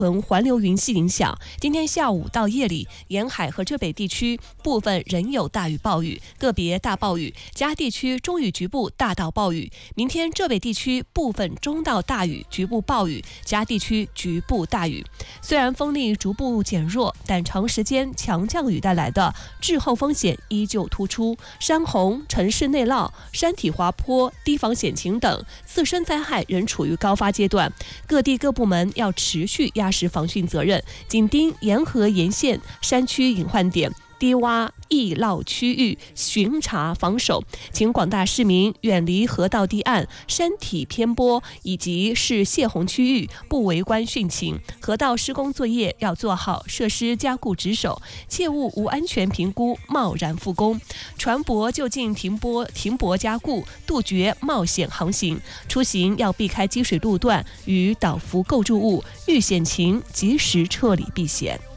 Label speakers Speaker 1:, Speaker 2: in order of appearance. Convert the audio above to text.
Speaker 1: 环流云系影响，今天下午到夜里，沿海和浙北地区部分仍有大雨暴雨，个别大暴雨，其他地区中雨局部大到暴雨。明天浙北地区部分中到大雨，局部暴雨，其他地区局部大雨。虽然风力逐步减弱，但长时间强降雨带来的滞后风险依旧突出，山洪、城市内涝、山体滑坡、堤防险情等自身灾害仍处于高发阶段，各地各部门要持续压实防汛责任，紧盯沿河沿线山区隐患点、低洼易涝区域巡查防守，请广大市民远离河道堤岸、山体偏坡以及是泄洪区域，不围观汛情。河道施工作业要做好设施加固值守，切勿无安全评估贸然复工。船舶就近停泊加固，杜绝冒险航行。出行要避开积水路段与倒伏构筑物，遇险情及时撤离避险。